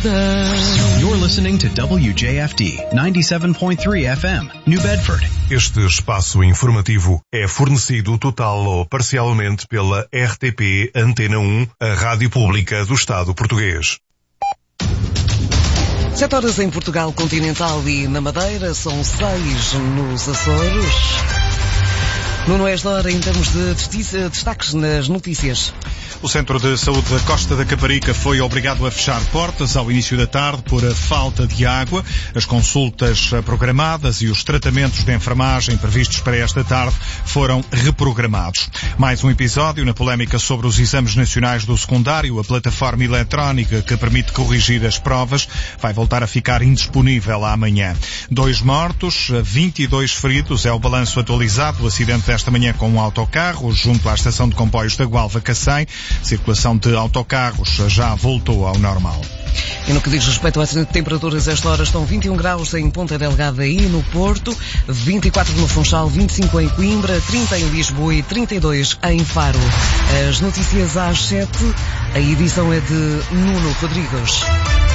vida. You're listening to WJFD 97.3 FM, New Bedford. Este espaço informativo é fornecido total ou parcialmente pela RTP Antena 1, a rádio pública do Estado português. 7 horas em Portugal continental e na Madeira, são 6 nos Açores. Nuno Esdor, em termos de destaques nas notícias. O Centro de Saúde da Costa da Caparica foi obrigado a fechar portas ao início da tarde por falta de água. As consultas programadas e os tratamentos de enfermagem previstos para esta tarde foram reprogramados. Mais um episódio na polémica sobre os exames nacionais do secundário. A plataforma eletrónica que permite corrigir as provas vai voltar a ficar indisponível amanhã. 2 mortos, 22 feridos, é o balanço atualizado do acidente desta manhã com um autocarro junto à estação de comboios da Gualva-Cacém. A circulação de autocarros já voltou ao normal. E no que diz respeito às temperaturas, esta hora estão 21 graus em Ponta Delgada e no Porto, 24 no Funchal, 25 em Coimbra, 30 em Lisboa e 32 em Faro. As notícias às 7, a edição é de Nuno Rodrigues.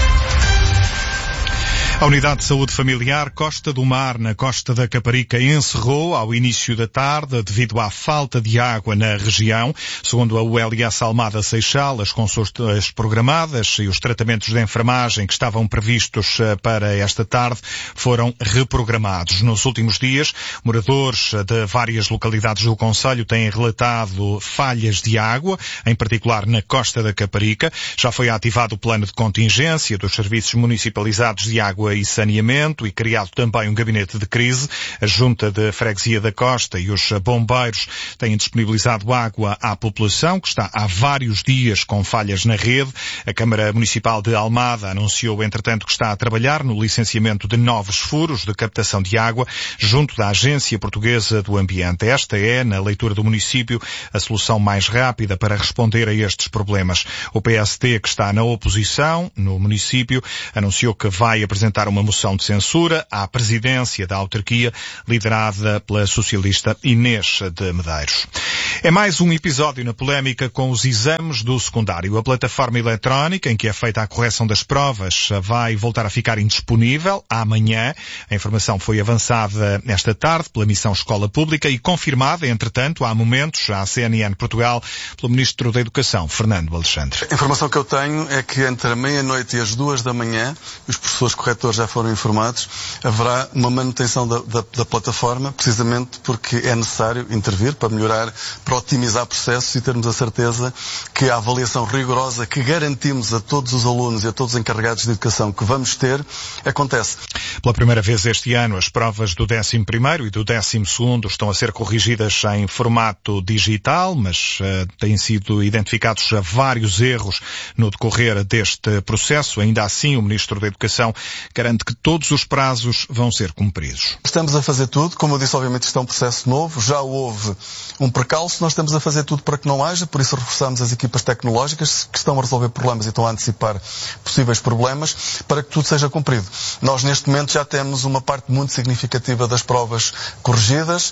A Unidade de Saúde Familiar Costa do Mar, na Costa da Caparica, encerrou ao início da tarde devido à falta de água na região. Segundo a ULS Almada Seixal, as consultas programadas e os tratamentos de enfermagem que estavam previstos para esta tarde foram reprogramados. Nos últimos dias, moradores de várias localidades do concelho têm relatado falhas de água, em particular na Costa da Caparica. Já foi ativado o plano de contingência dos serviços municipalizados de água e saneamento e criado também um gabinete de crise. A Junta de Freguesia da Costa e os bombeiros têm disponibilizado água à população, que está há vários dias com falhas na rede. A Câmara Municipal de Almada anunciou, entretanto, que está a trabalhar no licenciamento de novos furos de captação de água junto da Agência Portuguesa do Ambiente. Esta é, na leitura do município, a solução mais rápida para responder a estes problemas. O PSD, que está na oposição no município, anunciou que vai apresentar uma moção de censura à presidência da autarquia, liderada pela socialista Inês de Medeiros. É mais um episódio na polémica com os exames do secundário. A plataforma eletrónica em que é feita a correção das provas vai voltar a ficar indisponível amanhã. A informação foi avançada esta tarde pela Missão Escola Pública e confirmada, entretanto, há momentos, à CNN Portugal, pelo Ministro da Educação, Fernando Alexandre. A informação que eu tenho é que entre a meia-noite e as 2 da manhã, os professores corretores já foram informados, haverá uma manutenção da plataforma, precisamente porque é necessário intervir para melhorar, para otimizar processos e termos a certeza que a avaliação rigorosa que garantimos a todos os alunos e a todos os encarregados de educação que vamos ter, acontece. Pela primeira vez este ano, as provas do 11º e do 12º estão a ser corrigidas em formato digital, mas têm sido identificados vários erros no decorrer deste processo. Ainda assim, o Ministro da Educação garante que todos os prazos vão ser cumpridos. Estamos a fazer tudo. Como eu disse, obviamente isto é um processo novo. Já houve um percalço. Nós estamos a fazer tudo para que não haja. Por isso reforçamos as equipas tecnológicas que estão a resolver problemas e estão a antecipar possíveis problemas para que tudo seja cumprido. Nós, neste momento, já temos uma parte muito significativa das provas corrigidas.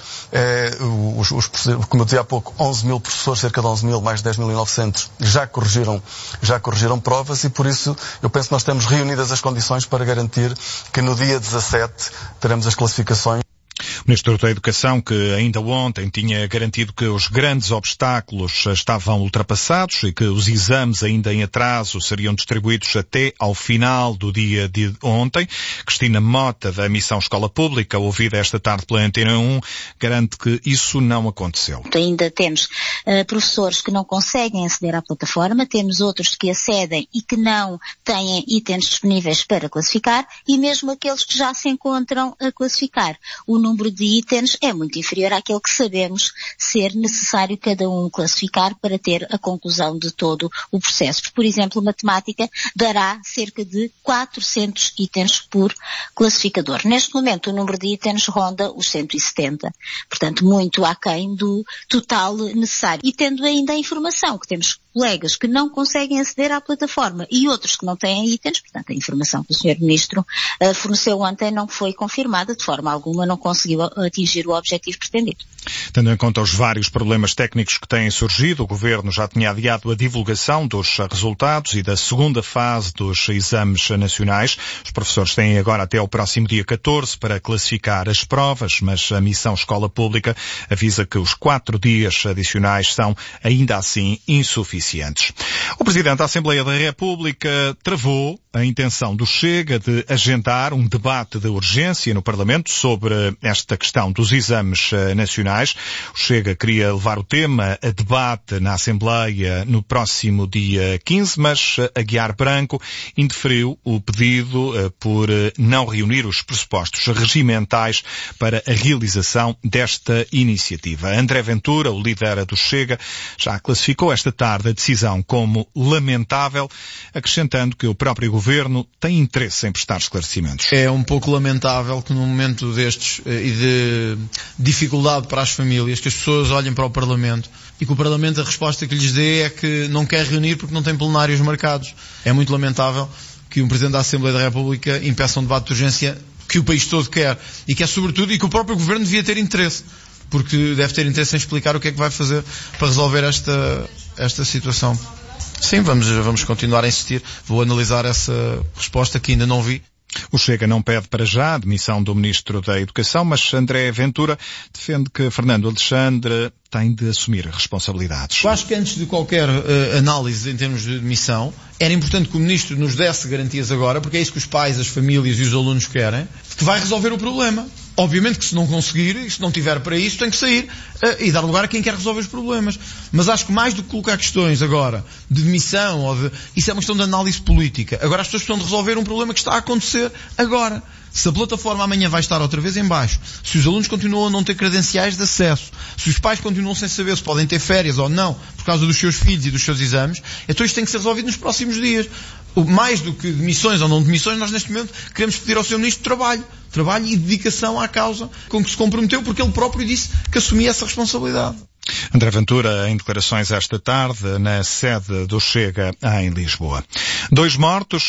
Como eu dizia há pouco, 11 mil professores, cerca de 11 mil, mais de 10.900, já corrigiram provas e, por isso, eu penso que nós temos reunidas as condições para garantir que no dia 17 teremos as classificações. O Ministro da Educação, que ainda ontem tinha garantido que os grandes obstáculos estavam ultrapassados e que os exames ainda em atraso seriam distribuídos até ao final do dia de ontem. Cristina Mota, da Missão Escola Pública, ouvida esta tarde pela Antena 1, garante que isso não aconteceu. Ainda temos professores que não conseguem aceder à plataforma, temos outros que acedem e que não têm itens disponíveis para classificar e mesmo aqueles que já se encontram a classificar. O número de itens é muito inferior àquele que sabemos ser necessário cada um classificar para ter a conclusão de todo o processo. Por exemplo, matemática dará cerca de 400 itens por classificador. Neste momento, o número de itens ronda os 170. Portanto, muito aquém do total necessário. E tendo ainda a informação que temos colegas que não conseguem aceder à plataforma e outros que não têm itens, portanto, a informação que o Sr. Ministro forneceu ontem não foi confirmada, de forma alguma não conseguiu atingir o objetivo pretendido. Tendo em conta os vários problemas técnicos que têm surgido, o Governo já tinha adiado a divulgação dos resultados e da segunda fase dos exames nacionais. Os professores têm agora até o próximo dia 14 para classificar as provas, mas a Missão Escola Pública avisa que os 4 dias adicionais são ainda assim insuficientes. O Presidente da Assembleia da República travou a intenção do Chega de agendar um debate de urgência no Parlamento sobre esta questão dos exames nacionais. O Chega queria levar o tema a debate na Assembleia no próximo dia 15, mas Aguiar Branco indeferiu o pedido por não reunir os pressupostos regimentais para a realização desta iniciativa. André Ventura, o líder do Chega, já classificou esta tarde a decisão como lamentável, acrescentando que o próprio Governo tem interesse em prestar esclarecimentos. É um pouco lamentável que num momento destes e de dificuldade para as famílias, que as pessoas olhem para o Parlamento e que o Parlamento, a resposta que lhes dê é que não quer reunir porque não tem plenários marcados. É muito lamentável que um Presidente da Assembleia da República impeça um debate de urgência que o país todo quer e que é sobretudo, e que o próprio Governo devia ter interesse, porque deve ter interesse em explicar o que é que vai fazer para resolver esta situação. Sim, vamos continuar a insistir. Vou analisar essa resposta que ainda não vi. O Chega não pede para já a admissão do Ministro da Educação, mas André Ventura defende que Fernando Alexandre tem de assumir responsabilidades. Eu acho que antes de qualquer análise em termos de demissão, era importante que o Ministro nos desse garantias agora, porque é isso que os pais, as famílias e os alunos querem, que vai resolver o problema. Obviamente que se não conseguir, e se não tiver para isso, tem que sair e dar lugar a quem quer resolver os problemas. Mas acho que mais do que colocar questões agora de demissão, isso é uma questão de análise política. Agora as pessoas precisam de resolver um problema que está a acontecer agora. Se a plataforma amanhã vai estar outra vez em baixo, se os alunos continuam a não ter credenciais de acesso, se os pais continuam sem saber se podem ter férias ou não por causa dos seus filhos e dos seus exames, então isto tem que ser resolvido nos próximos dias. Mais do que demissões ou não demissões, nós neste momento queremos pedir ao Sr. Ministro trabalho e dedicação à causa com que se comprometeu, porque ele próprio disse que assumia essa responsabilidade. André Ventura, em declarações esta tarde, na sede do Chega, em Lisboa. 2 mortos,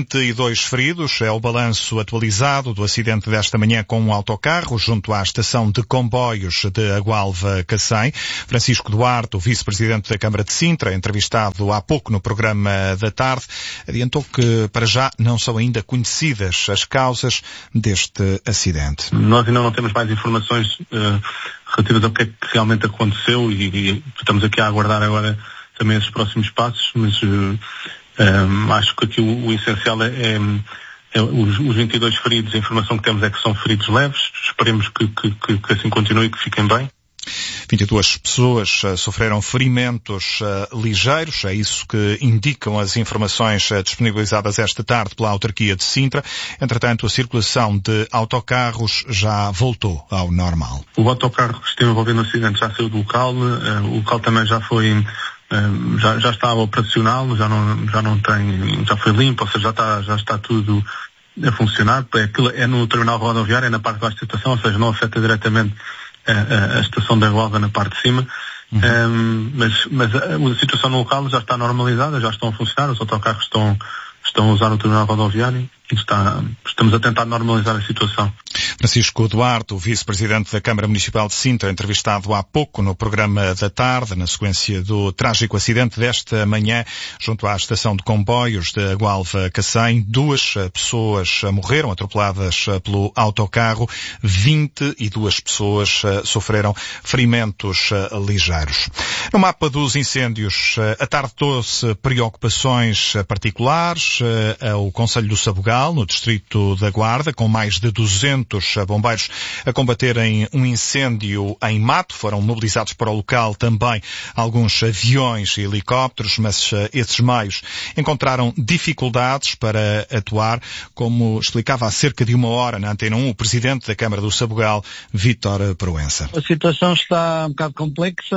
22 feridos, é o balanço atualizado do acidente desta manhã com um autocarro junto à estação de comboios de Agualva-Cacém. Francisco Duarte, o vice-presidente da Câmara de Sintra, entrevistado há pouco no programa da tarde, adiantou que, para já, não são ainda conhecidas as causas deste acidente. Nós ainda não temos mais informações relativas ao que é que realmente aconteceu e estamos aqui a aguardar agora também esses próximos passos, mas acho que aqui o essencial é os 22 feridos. A informação que temos é que são feridos leves. Esperemos que assim continue e que fiquem bem. 22 pessoas sofreram ferimentos ligeiros, é isso que indicam as informações disponibilizadas esta tarde pela autarquia de Sintra. Entretanto, a circulação de autocarros já voltou ao normal. O autocarro que esteve envolvido no acidente já saiu do local, o local também já foi, já está operacional, já foi limpo, ou seja, já está tudo a funcionar. É no terminal rodoviário, é na parte de baixo da estação, ou seja, não afeta diretamente a estação da Agualva na parte de cima, mas a situação no local já está normalizada, já estão a funcionar, os autocarros estão a usar o terminal rodoviário e estamos a tentar normalizar a situação. Francisco Duarte, o vice-presidente da Câmara Municipal de Sintra, entrevistado há pouco no programa da tarde, na sequência do trágico acidente desta manhã, junto à estação de comboios de Agualva-Cacém. 2 pessoas morreram atropeladas pelo autocarro, 22 pessoas sofreram ferimentos ligeiros. No mapa dos incêndios, a tarde trouxe preocupações particulares ao Concelho do Sabugal, no distrito da Guarda, com mais de 200 bombeiros a combaterem um incêndio em mato. Foram mobilizados para o local também alguns aviões e helicópteros, mas esses meios encontraram dificuldades para atuar, como explicava há cerca de 1 hora na Antena 1 o presidente da Câmara do Sabugal, Vítor Proença. A situação está um bocado complexa.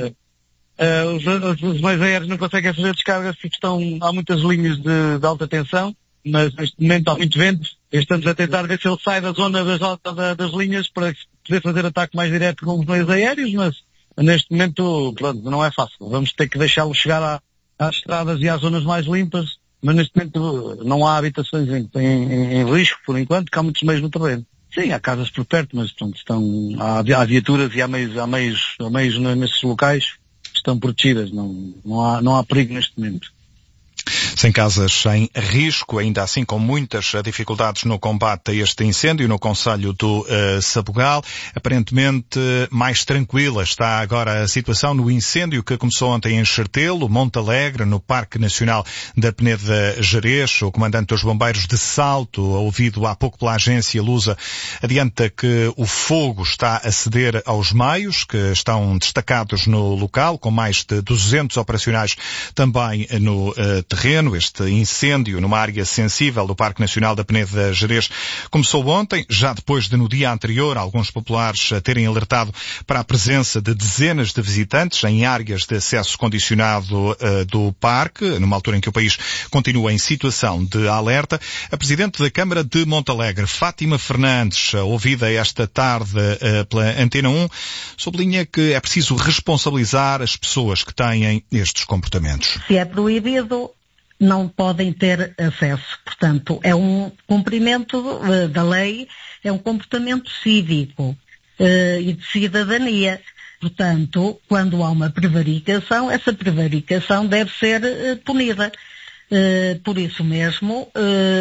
Os meios aéreos não conseguem fazer descargas porque há muitas linhas de alta tensão, mas neste momento há muito vento. Estamos a tentar ver se ele sai da zona das linhas para poder fazer ataque mais direto com os meios aéreos, mas neste momento, pronto, não é fácil. Vamos ter que deixá-lo chegar às estradas e às zonas mais limpas, mas neste momento não há habitações em risco, por enquanto, porque há muitos meios no terreno. Sim, há casas por perto, mas pronto, há viaturas e há meios nesses locais que estão protegidas, não há perigo neste momento. Sem casas em risco, ainda assim com muitas dificuldades no combate a este incêndio no concelho do Sabugal. Aparentemente mais tranquila está agora a situação no incêndio que começou ontem em Chertelo, Montalegre, no Parque Nacional da Peneda Gerês. O comandante dos bombeiros de Salto, ouvido há pouco pela agência Lusa, adianta que o fogo está a ceder aos meios que estão destacados no local, com mais de 200 operacionais também no terreno. Este incêndio numa área sensível do Parque Nacional da Peneda Gerês começou ontem, já depois de no dia anterior alguns populares terem alertado para a presença de dezenas de visitantes em áreas de acesso condicionado do parque, numa altura em que o país continua em situação de alerta. A Presidente da Câmara de Montalegre, Fátima Fernandes, ouvida esta tarde pela Antena 1, sublinha que é preciso responsabilizar as pessoas que têm estes comportamentos. Se é proibido, não podem ter acesso. Portanto, é um cumprimento da lei, é um comportamento cívico e de cidadania. Portanto, quando há uma prevaricação, essa prevaricação deve ser punida. Por isso mesmo,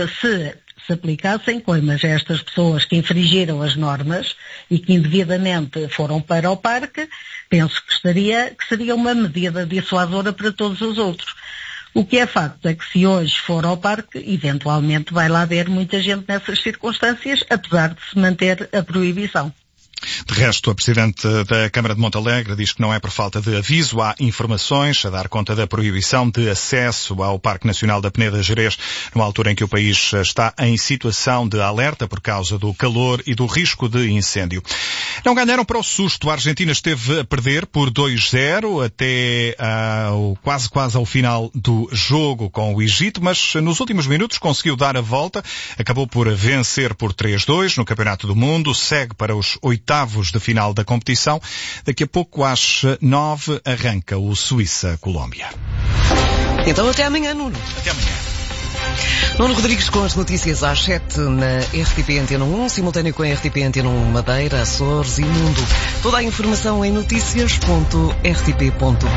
se aplicassem coimas a estas pessoas que infringiram as normas e que indevidamente foram para o parque, penso que seria uma medida dissuasora para todos os outros. O que é facto é que se hoje for ao parque, eventualmente vai lá haver muita gente nessas circunstâncias, apesar de se manter a proibição. De resto, a Presidente da Câmara de Montalegre diz que não é por falta de aviso, há informações a dar conta da proibição de acesso ao Parque Nacional da Peneda Gerês, numa altura em que o país está em situação de alerta por causa do calor e do risco de incêndio. Não ganharam para o susto. A Argentina esteve a perder por 2-0 até quase ao final do jogo com o Egito, mas nos últimos minutos conseguiu dar a volta, acabou por vencer por 3-2 no Campeonato do Mundo, segue para os oitavos de final da competição. Daqui a pouco, às 9, arranca o Suíça-Colômbia. Então até amanhã, Nuno. Até amanhã. Nuno Rodrigues com as notícias às 7 na RTP Antena 1, simultâneo com a RTP Antena 1 Madeira, Açores e Mundo. Toda a informação em noticias.rtp.pt.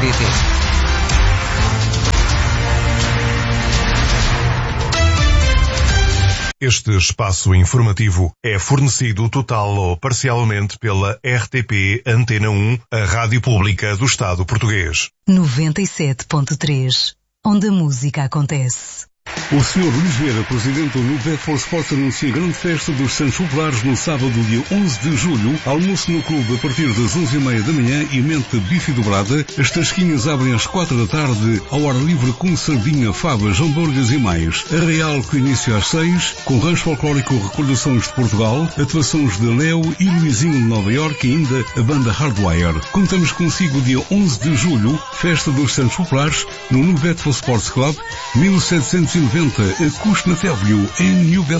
Este espaço informativo é fornecido total ou parcialmente pela RTP Antena 1, a rádio pública do Estado português. 97.3, onde a música acontece. O Sr. Luís Vieira, presidente do New Bedford Sports, anuncia grande festa dos Santos Populares no sábado, dia 11 de julho. Almoço no clube a partir das 11h30 da manhã e mente bife dobrada. As tasquinhas abrem às 4 da tarde, ao ar livre com sardinha, favas, hambúrgueres e mais. Arraial com início às 6, com rancho folclórico Recordações de Portugal, atuações de Léo e Luizinho de Nova Iorque e ainda a banda Hardwire. Contamos consigo dia 11 de julho, festa dos Santos Populares, no New Bedford Sports Club, 1790, a Cusna Avenue, em New Bedford.